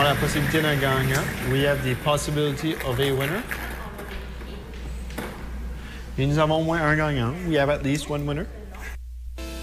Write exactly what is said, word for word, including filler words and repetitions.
la possibilité d'un gagnant. We have the possibility of a winner. Et nous avons au moins un gagnant. We have at least one winner.